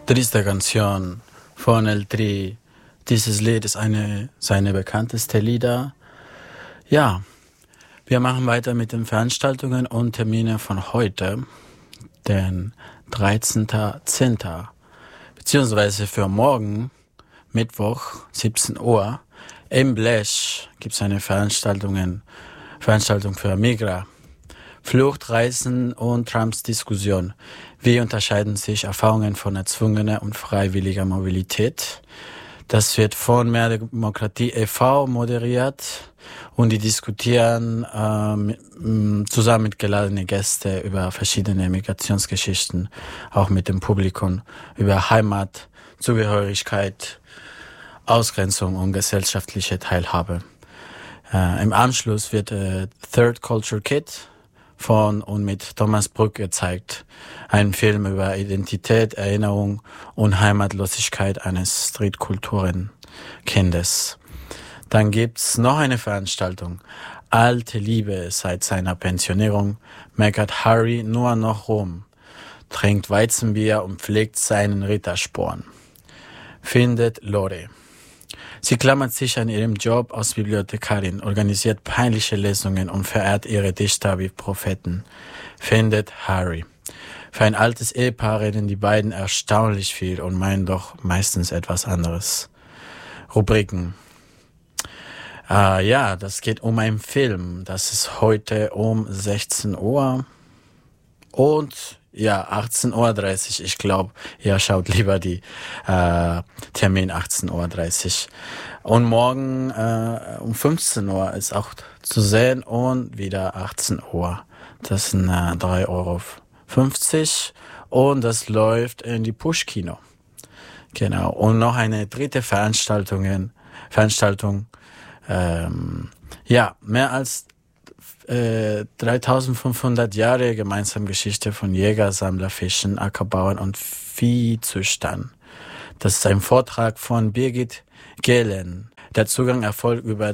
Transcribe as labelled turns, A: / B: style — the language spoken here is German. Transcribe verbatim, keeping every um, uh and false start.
A: Triste Canción von El Tri. Dieses Lied ist eine seiner bekanntesten Lieder. Ja, wir machen weiter mit den Veranstaltungen und Termine von heute, den dreizehnten zehnten Beziehungsweise für morgen, Mittwoch, siebzehn Uhr, im Blech gibt es eine Veranstaltung, Veranstaltung für Migra. Flucht, Reisen und Trumps Diskussion. Wie unterscheiden sich Erfahrungen von erzwungener und freiwilliger Mobilität? Das wird von Mehr Demokratie e V moderiert und die diskutieren ähm, zusammen mit geladenen Gästen über verschiedene Migrationsgeschichten, auch mit dem Publikum, über Heimat, Zugehörigkeit, Ausgrenzung und gesellschaftliche Teilhabe. Äh, Im Anschluss wird äh, Third Culture Kit von und mit Thomas Brück gezeigt. Ein Film über Identität, Erinnerung und Heimatlosigkeit eines Streetkulturenkindes. Dann gibt's noch eine Veranstaltung. Alte Liebe seit seiner Pensionierung meckert Harry nur noch rum, trinkt Weizenbier und pflegt seinen Rittersporn. Findet Lore. Sie klammert sich an ihrem Job als Bibliothekarin, organisiert peinliche Lesungen und verehrt ihre Dichter wie Propheten. Findet Harry. Für ein altes Ehepaar reden die beiden erstaunlich viel und meinen doch meistens etwas anderes. Rubriken. Ah, ja, das geht um einen Film. Das ist heute um sechzehn Uhr und ja, achtzehn Uhr dreißig. Ich glaube, ihr schaut lieber die äh, Termin achtzehn Uhr dreißig. Und morgen äh, um fünfzehn Uhr ist auch zu sehen und wieder achtzehn Uhr. Das sind äh, drei Euro fünfzig und das läuft in die Push-Kino. Genau. Und noch eine dritte Veranstaltung. Veranstaltung. Ähm, ja, mehr als dreitausendfünfhundert Jahre gemeinsame Geschichte von Jäger, Sammler, Fischen, Ackerbauern und Viehzüchtern. Das ist ein Vortrag von Birgit Gehlen. Der Zugang erfolgt über